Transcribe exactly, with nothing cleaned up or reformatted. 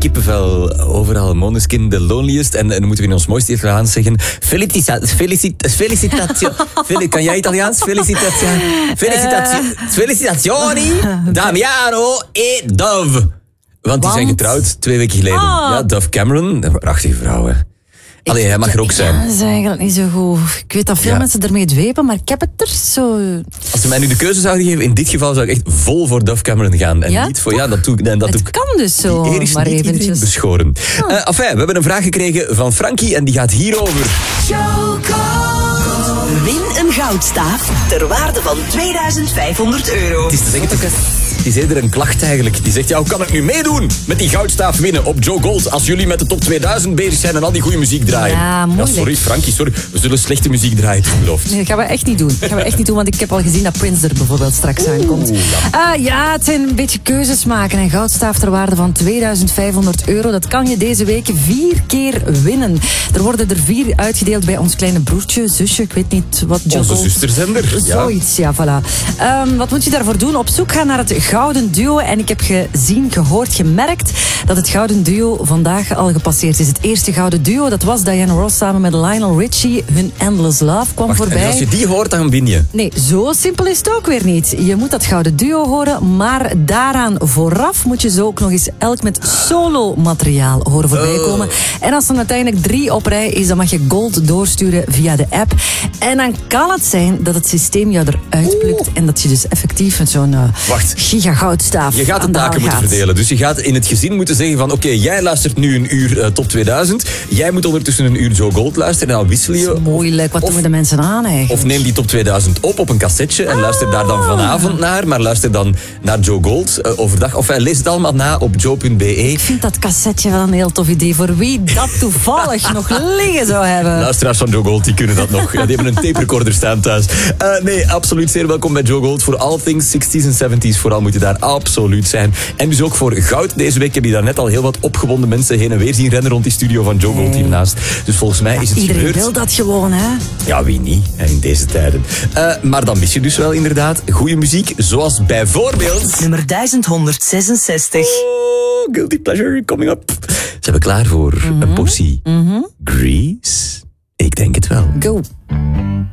kippenvel overal. Måneskin, the loneliest. En, en dan moeten we in ons mooiste Italiaans zeggen... Felicita, felicit, felicitatio. Fel, kan jij Italiaans? Felicitatio. Felicitazio, felicitazioni, Damiano e Dove. Want die zijn getrouwd twee weken geleden. Oh. Ja, Dove Cameron, een prachtige vrouw, hè. Allee, hij mag er ook zijn. Ja, dat is eigenlijk niet zo goed. Ik weet dat veel ja. mensen ermee dwepen, maar ik heb het er zo... Als ze mij nu de keuze zouden geven, in dit geval zou ik echt vol voor Dove Cameron gaan. En ja, niet voor... Ja, dat doe ik... Dat het doe, kan dus zo, die eer is maar niet eventjes. beschoren. Oh. Uh, enfin, we hebben een vraag gekregen van Frankie en die gaat hierover. Win een goudstaaf ter waarde van tweeduizend vijfhonderd euro. Het is te zeggen, het is eerder een klacht eigenlijk. Die zegt, ja, hoe kan ik nu meedoen met die goudstaaf winnen op Joe Gold als jullie met de top tweeduizend bezig zijn en al die goede muziek draaien? Ja, moeilijk. Ja, sorry, Frankie, sorry. We zullen slechte muziek draaien, beloofd. Nee, dat gaan we echt niet doen. Dat gaan we echt niet doen, want ik heb al gezien dat Prince er bijvoorbeeld straks aankomt. Oeh, ja. Uh, ja, het zijn een beetje keuzes maken. En goudstaaf ter waarde van tweeduizend vijfhonderd euro. Dat kan je deze week vier keer winnen. Er worden er vier uitgedeeld bij ons kleine broertje, zusje, ik weet niet wat Joe Onze Gold... zusterzender. Zoiets, ja, ja voilà. Um, wat moet je daarvoor doen? Op zoek gaan naar het gouden duo. En ik heb gezien, gehoord, gemerkt dat het gouden duo vandaag al gepasseerd is. Het eerste gouden duo, dat was Diana Ross samen met Lionel Richie. Hun Endless Love kwam Wacht, voorbij. en als je die hoort, dan win je. Nee, zo simpel is het ook weer niet. Je moet dat gouden duo horen, maar daaraan vooraf moet je zo ook nog eens elk met solo-materiaal horen voorbij komen. Oh. En als er uiteindelijk drie op rij is, dan mag je gold doorsturen via de app. En dan kan het zijn dat het systeem jou eruit plukt Oeh. en dat je dus effectief met zo'n uh, gigagoudstaaf Je gaat de taken moeten verdelen. Dus je gaat in het gezin moeten zeggen van oké, okay, jij luistert nu een uur uh, top tweeduizend. Jij moet ondertussen een uur Joe Gold luisteren. En dan wissel je. Dat is moeilijk. Wat of, doen we de mensen aan eigenlijk? Of neem die top tweeduizend op op een cassetje en ah. luister daar dan vanavond naar. Maar luister dan naar Joe Gold uh, overdag. Of uh, lees het allemaal na op joe punt be. Ik vind dat cassetje wel een heel tof idee. Voor wie dat toevallig nog liggen zou hebben. Luisteraars van Joe Gold, die kunnen dat nog. Ja, die hebben een tape recorder staan thuis. Uh, nee, absoluut zeer welkom bij Joe Gold. Voor all things zestig's en zeventig's vooral moet je daar absoluut zijn. En dus ook voor goud. Deze week heb je daar net al heel wat opgewonden mensen heen en weer zien rennen rond die studio van Joe Gold hiernaast. Dus volgens mij ja, is het iedereen gebeurd. Iedereen wil dat gewoon, hè? Ja, wie niet, in deze tijden. Uh, maar dan mis je dus wel inderdaad goede muziek, zoals bijvoorbeeld... Nummer duizend honderdzesenzestig. Oh, Guilty Pleasure, coming up. Zijn we klaar voor mm-hmm. een portie mm-hmm. Grease? Ik denk het wel. Go.